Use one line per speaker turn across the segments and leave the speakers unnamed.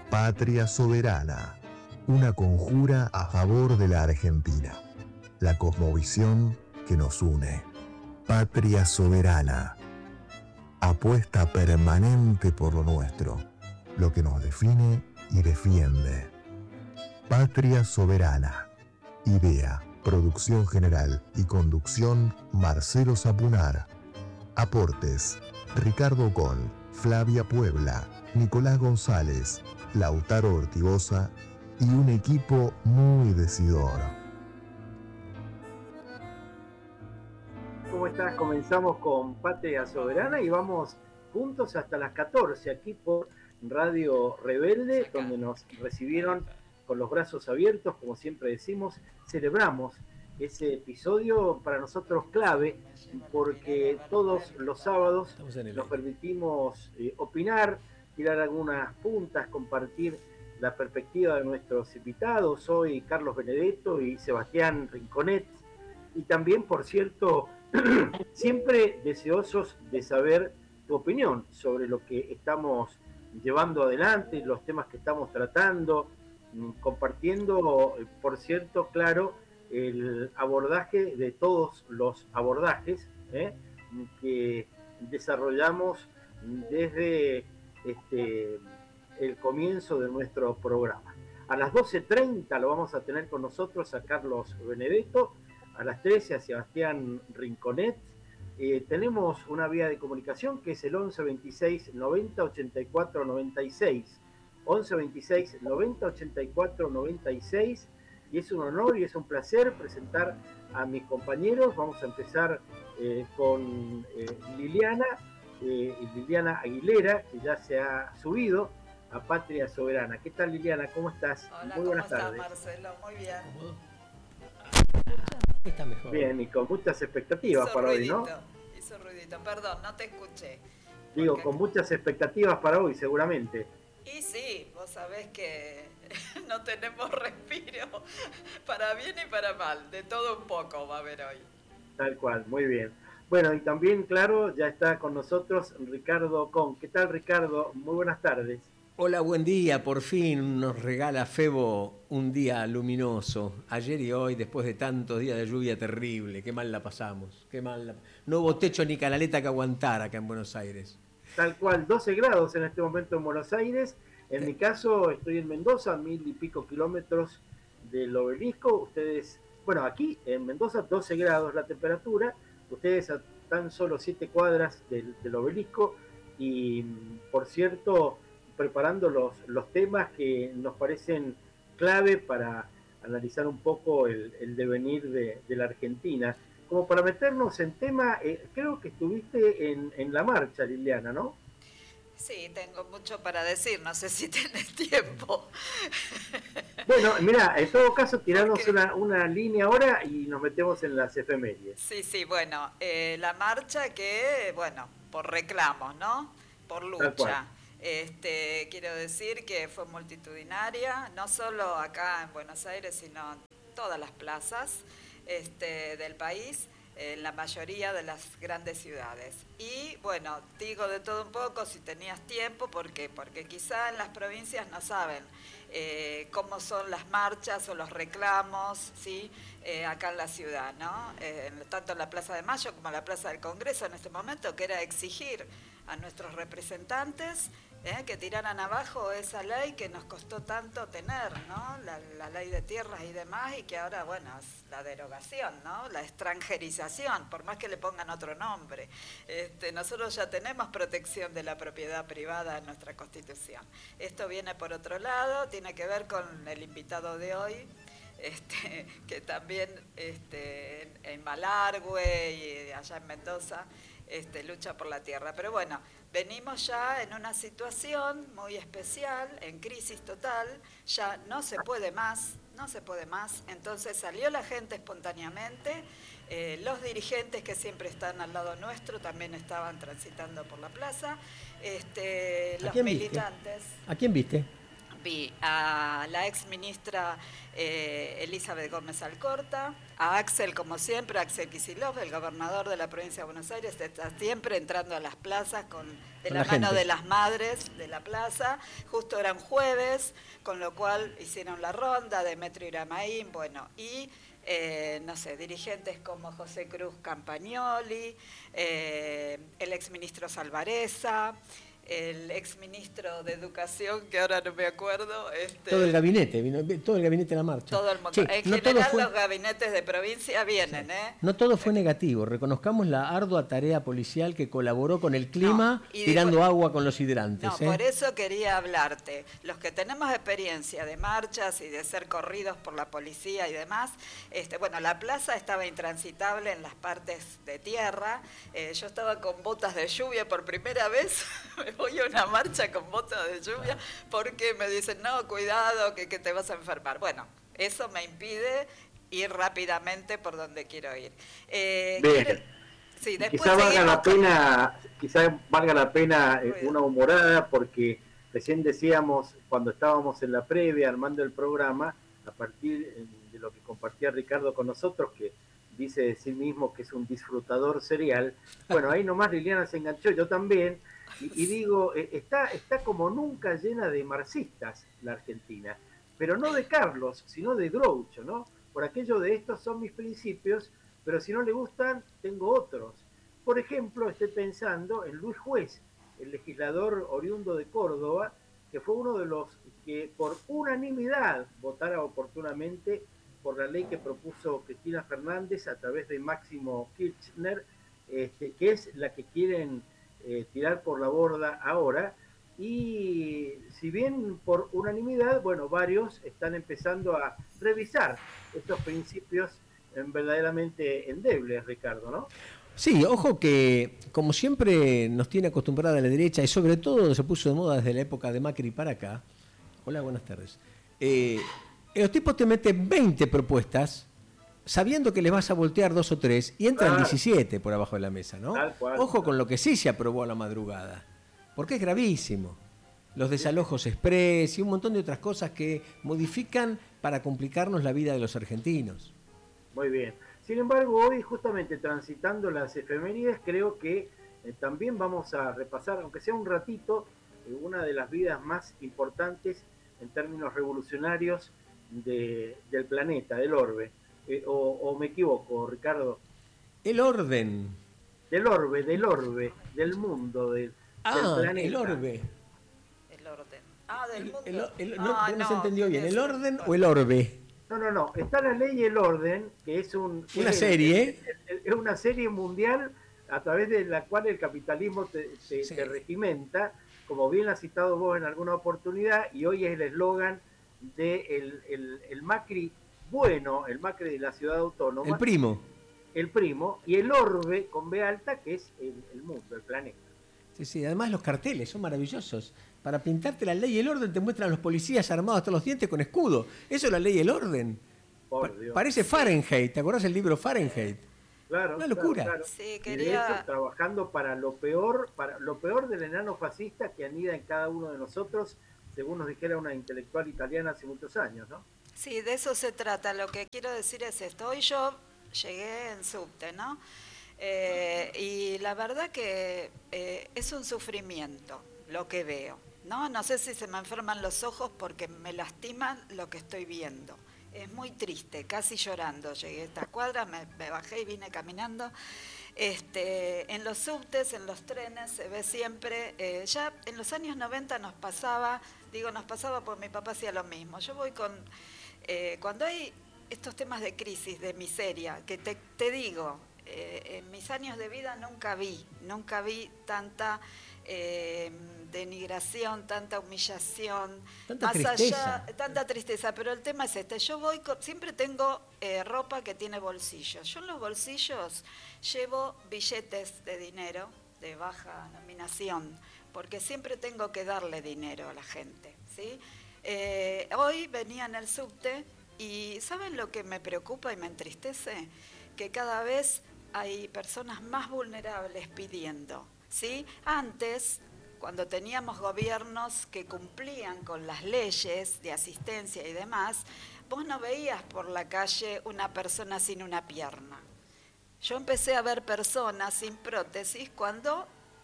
Patria Soberana, una conjura a favor de la Argentina, la cosmovisión que nos une. Patria Soberana, apuesta permanente por lo nuestro, lo que nos define y defiende. Patria Soberana, idea, producción general y conducción Marcelo Zapunar. Aportes: Ricardo Con, Flavia Puebla, Nicolás González, Lautaro Ortigosa y un equipo muy decidor.
¿Cómo estás? Comenzamos con Patria Soberana y vamos juntos hasta las 14 aquí por Radio Rebelde, donde nos recibieron con los brazos abiertos, como siempre decimos. Celebramos ese episodio para nosotros clave, porque todos los sábados nos permitimos opinar, tirar algunas puntas, compartir la perspectiva de nuestros invitados. Soy Carlos Benedetto y Sebastián Rinconet, y también, por cierto, siempre deseosos de saber tu opinión sobre lo que estamos llevando adelante, los temas que estamos tratando, compartiendo, por cierto, claro, el abordaje de todos los abordajes que desarrollamos desde el comienzo de nuestro programa. A las 12:30 lo vamos a tener con nosotros a Carlos Benedetto, a las 13 a Sebastián Rinconet. Tenemos una vía de comunicación que es el 11 26 90 84 96. 11 26 90 84 96. Y es un honor y es un placer presentar a mis compañeros. Vamos a empezar con Liliana Aguilera, que ya se ha subido a Patria Soberana. ¿Qué tal, Liliana? ¿Cómo estás?
Hola,
muy buenas tardes.
¿Cómo estás, Marcelo? Muy bien.
Está mejor. Bien, y con muchas expectativas para hoy, ¿no?
Hizo ruidito, perdón, no te escuché.
Digo, con muchas expectativas para hoy, seguramente.
Y sí, vos sabés que no tenemos respiro, para bien y para mal, de todo un poco va a haber hoy.
Tal cual, muy bien. Bueno, y también, claro, ya está con nosotros Ricardo Con. ¿Qué tal, Ricardo? Muy buenas tardes.
Hola, buen día. Por fin nos regala Febo un día luminoso. Ayer y hoy, después de tantos días de lluvia terrible. Qué mal la pasamos. No hubo techo ni canaleta que aguantara acá en Buenos Aires.
Tal cual, 12 grados en este momento en Buenos Aires. En mi caso, estoy en Mendoza, 1000 y pico kilómetros del Obelisco. Ustedes, bueno, aquí en Mendoza, 12 grados la temperatura. Ustedes a tan solo 7 cuadras del Obelisco. Y, por cierto, preparando los temas que nos parecen clave para analizar un poco el devenir de la Argentina. Como para meternos en tema, creo que estuviste en la marcha, Liliana, ¿no?
Sí, tengo mucho para decir, no sé si tenés tiempo.
Bueno, mira, en todo caso, tirarnos una línea ahora y nos metemos en las efemérides.
Sí, bueno, la marcha que, bueno, por reclamos, ¿no? Por lucha. Quiero decir que fue multitudinaria, no solo acá en Buenos Aires, sino en todas las plazas del país, en la mayoría de las grandes ciudades. Y bueno, digo de todo un poco, si tenías tiempo, ¿por qué? Porque quizá en las provincias no saben cómo son las marchas o los reclamos, ¿sí? Acá en la ciudad, ¿no? Tanto en la Plaza de Mayo como en la Plaza del Congreso en este momento, que era exigir a nuestros representantes que tiraran abajo esa ley que nos costó tanto tener, ¿no? La ley de tierras y demás, y que ahora, bueno, es la derogación, ¿no? La extranjerización, por más que le pongan otro nombre. Nosotros ya tenemos protección de la propiedad privada en nuestra Constitución. Esto viene por otro lado, tiene que ver con el invitado de hoy, que también en Malargüe y allá en Mendoza lucha por la tierra. Pero bueno, venimos ya en una situación muy especial, en crisis total, ya no se puede más, entonces salió la gente espontáneamente, los dirigentes que siempre están al lado nuestro también estaban transitando por la plaza, los militantes.
¿A quién viste?
vi a la ex ministra Elizabeth Gómez Alcorta, a Axel, como siempre, Axel Kicillof, el gobernador de la provincia de Buenos Aires, está siempre entrando a las plazas de la mano de las madres de la plaza. Justo eran jueves, con lo cual hicieron la ronda, Demetrio Iramaín, bueno, y no sé, dirigentes como José Cruz Campagnoli, el exministro Salvareza, el exministro de Educación, que ahora no me acuerdo.
Todo el gabinete, todo el gabinete de la marcha.
Todo el mundo.
Sí,
en general los gabinetes de provincia vienen, sí.
No todo fue negativo. Reconozcamos la ardua tarea policial que colaboró con el clima, tirando agua con los hidrantes.
No, por eso quería hablarte. Los que tenemos experiencia de marchas y de ser corridos por la policía y demás, bueno, la plaza estaba intransitable en las partes de tierra. Yo estaba con botas de lluvia por primera vez. Voy a una marcha con botas de lluvia porque me dicen, no, cuidado, que te vas a enfermar. Bueno, eso me impide ir rápidamente por donde quiero ir.
Bien.
Sí, después
quizá valga la pena una humorada, porque recién decíamos, cuando estábamos en la previa armando el programa, a partir de lo que compartía Ricardo con nosotros, que dice de sí mismo que es un disfrutador serial, bueno, ahí nomás Liliana se enganchó, yo también. Y digo, está como nunca llena de marxistas la Argentina, pero no de Carlos, sino de Groucho, ¿no? Por aquello de estos son mis principios, pero si no le gustan, tengo otros. Por ejemplo, estoy pensando en Luis Juez, el legislador oriundo de Córdoba, que fue uno de los que por unanimidad votara oportunamente por la ley que propuso Cristina Fernández a través de Máximo Kirchner, que es la que quieren tirar por la borda ahora. Y si bien por unanimidad, bueno, varios están empezando a revisar estos principios verdaderamente endebles, Ricardo, ¿no?
Sí, ojo que, como siempre nos tiene acostumbrada la derecha, y sobre todo se puso de moda desde la época de Macri para acá. Hola, buenas tardes. Los tipos te meten 20 propuestas sabiendo que les vas a voltear 2 o 3 y entran 17 por abajo de la mesa, ¿no? Ojo con lo que sí se aprobó a la madrugada, porque es gravísimo. Los desalojos express y un montón de otras cosas que modifican para complicarnos la vida de los argentinos.
Muy bien. Sin embargo, hoy justamente transitando las efemérides, creo que también vamos a repasar, aunque sea un ratito, una de las vidas más importantes en términos revolucionarios del planeta, del orbe. O me equivoco, Ricardo.
El orden.
Del orbe, del mundo, del planeta.
El orbe.
El orden. Del mundo.
No se entendió bien. ¿El orden o el orbe?
No. Está la ley y el orden, que es
una serie.
Es una serie mundial a través de la cual el capitalismo te regimenta, como bien has citado vos en alguna oportunidad, y hoy es el eslogan de el Macri bueno, el Macri de la ciudad autónoma. El primo, y el orbe con B alta, que es el mundo, el planeta.
Sí, además los carteles son maravillosos. Para pintarte la ley y el orden te muestran a los policías armados hasta los dientes con escudo. Eso es la ley y el orden. Parece Fahrenheit, ¿te acordás del libro Fahrenheit?
Claro.
Una locura.
Claro.
Sí,
y de hecho, trabajando para lo peor del enano fascista que anida en cada uno de nosotros, según nos dijera una intelectual italiana hace muchos años, ¿no?
Sí, de eso se trata. Lo que quiero decir es esto. Hoy yo llegué en subte, ¿no? Y la verdad que es un sufrimiento lo que veo, ¿no? No sé si se me enferman los ojos porque me lastiman lo que estoy viendo. Es muy triste, casi llorando. Llegué a esta cuadra, me bajé y vine caminando. En los subtes, en los trenes, se ve siempre, ya en los años 90 nos pasaba porque mi papá hacía lo mismo. Yo voy con, cuando hay estos temas de crisis, de miseria, que te digo, en mis años de vida nunca vi tanta denigración, tanta humillación, tanta tristeza, pero el tema es yo voy, siempre tengo ropa que tiene bolsillos. Yo en los bolsillos llevo billetes de dinero de baja nominación, porque siempre tengo que darle dinero a la gente, ¿sí? Hoy venía en el subte y ¿saben lo que me preocupa y me entristece? Que cada vez hay personas más vulnerables pidiendo, ¿sí? Antes cuando teníamos gobiernos que cumplían con las leyes de asistencia y demás, vos no veías por la calle una persona sin una pierna. Yo empecé a ver personas sin prótesis cuando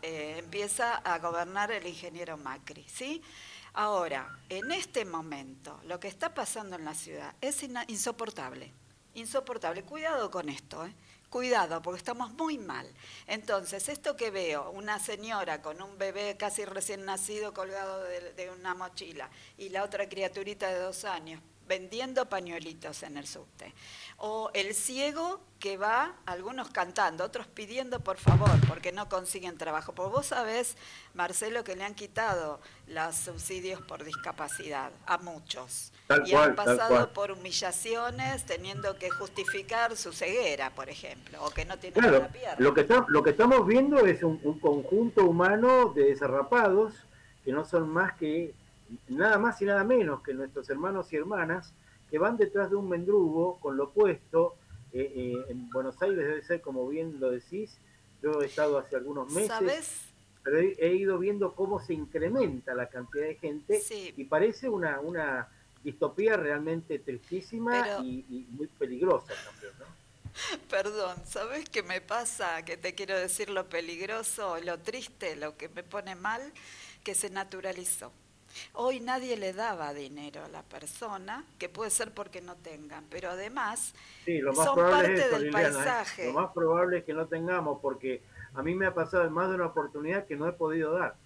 empieza a gobernar el ingeniero Macri, ¿sí? Ahora, en este momento, lo que está pasando en la ciudad es insoportable, insoportable. Cuidado con esto, cuidado, porque estamos muy mal. Entonces, esto que veo, una señora con un bebé casi recién nacido colgado de una mochila y la otra criaturita de 2 años vendiendo pañuelitos en el subte, o el ciego que va, algunos cantando, otros pidiendo por favor porque no consiguen trabajo. Porque vos sabés, Marcelo, que le han quitado los subsidios por discapacidad a muchos han pasado por humillaciones teniendo que justificar su ceguera, por ejemplo, o que no tienen una pierna.
Lo que estamos viendo es un conjunto humano de desarrapados que no son más que nada más y nada menos que nuestros hermanos y hermanas que van detrás de un mendrugo con lo puesto. En Buenos Aires debe ser, como bien lo decís, yo he estado hace algunos meses, ¿sabes? Pero he ido viendo cómo se incrementa la cantidad de gente, sí. Y parece una distopía realmente tristísima, y muy peligrosa también, ¿no?
Perdón, ¿sabes qué me pasa? Que te quiero decir lo peligroso, lo triste, lo que me pone mal, que se naturalizó. Hoy nadie le daba dinero a la persona, que puede ser porque no tengan, pero además
sí, son parte del paisaje. Lo más probable es que no tengamos, porque a mí me ha pasado en más de una oportunidad que no he podido dar.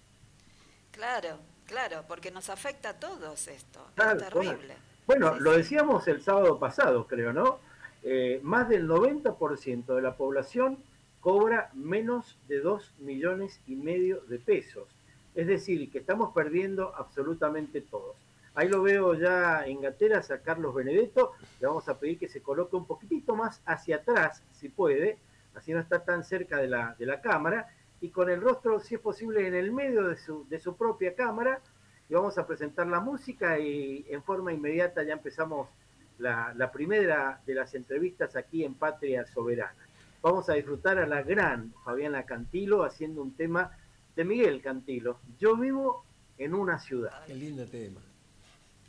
Claro, porque nos afecta a todos esto, claro, es terrible.
Bueno,
sí,
lo decíamos el sábado pasado, creo, ¿no? Más del 90% de la población cobra menos de 2,5 millones de pesos. Es decir, que estamos perdiendo absolutamente todos. Ahí lo veo ya en gateras a Carlos Benedetto. Le vamos a pedir que se coloque un poquitito más hacia atrás, si puede, así no está tan cerca de la cámara, y con el rostro, si es posible, en el medio de su propia cámara. Y vamos a presentar la música y en forma inmediata ya empezamos la primera de las entrevistas aquí en Patria Soberana. Vamos a disfrutar a la gran Fabiana Cantilo haciendo un tema de Miguel Cantilo, Yo vivo en una ciudad.
Qué lindo tema.